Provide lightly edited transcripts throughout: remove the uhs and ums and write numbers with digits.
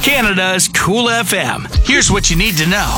Canada's Cool FM. Here's what you need to know.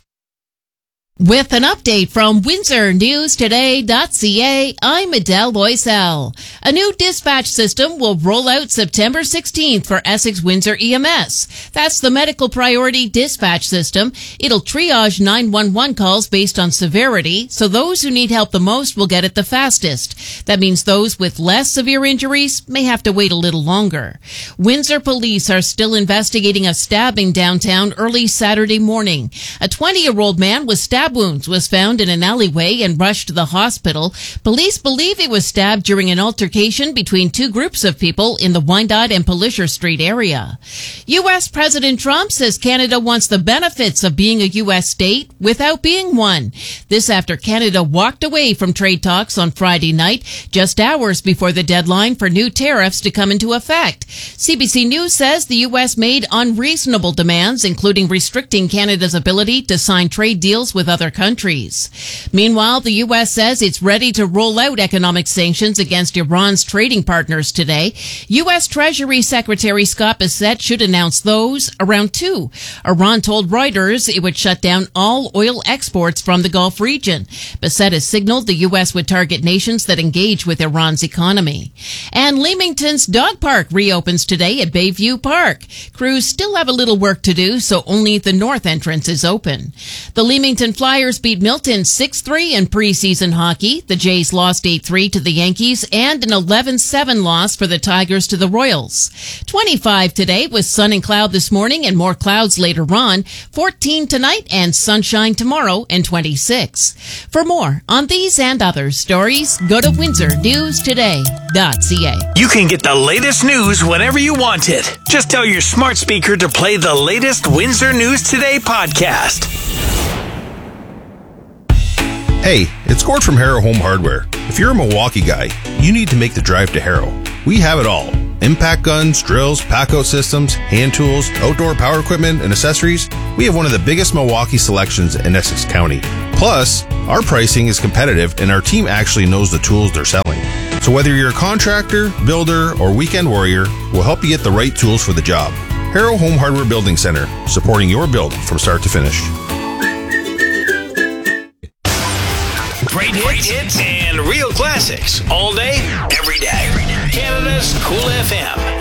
With an update from WindsorNewsToday.ca, I'm Adele Loisel. A new dispatch system will roll out September 16th for Essex Windsor EMS. That's the medical priority dispatch system. It'll triage 911 calls based on severity, so those who need help the most will get it the fastest. That means those with less severe injuries may have to wait a little longer. Windsor police are still investigating a stabbing downtown early Saturday morning. A 20-year-old man was stabbed wounds was found in an alleyway and rushed to the hospital. Police believe he was stabbed during an altercation between two groups of people in the Wyandotte and Pelisher Street area. U.S. President Trump says Canada wants the benefits of being a U.S. state without being one. This after Canada walked away from trade talks on Friday night, just hours before the deadline for new tariffs to come into effect. CBC News says the U.S. made unreasonable demands, including restricting Canada's ability to sign trade deals with other countries. Meanwhile, the U.S. says it's ready to roll out economic sanctions against Iran's trading partners today. U.S. Treasury Secretary Scott Bessent should announce those around 2. Iran told Reuters it would shut down all oil exports from the Gulf region. Bessent has signaled the U.S. would target nations that engage with Iran's economy. And Leamington's dog park reopens today at Bayview Park. Crews still have a little work to do, so only the north entrance is open. The Leamington Flyers beat Milton 6-3 in preseason hockey. The Jays lost 8-3 to the Yankees and an 11-7 loss for the Tigers to the Royals. 25 today with sun and cloud this morning and more clouds later on. 14 tonight and sunshine tomorrow and 26. For more on these and other stories, go to WindsorNewsToday.ca. You can get the latest news whenever you want it. Just tell your smart speaker to play the latest Windsor News Today podcast. Hey, it's Gord from Harrow Home Hardware. If you're a Milwaukee guy, you need to make the drive to Harrow. We have it all. Impact guns, drills, pack-out systems, hand tools, outdoor power equipment, and accessories. We have one of the biggest Milwaukee selections in Essex County. Plus, our pricing is competitive and our team actually knows the tools they're selling. So whether you're a contractor, builder, or weekend warrior, we'll help you get the right tools for the job. Harrow Home Hardware Building Center, supporting your build from start to finish. Great hits and real classics all day, every day. Canada's Cool FM.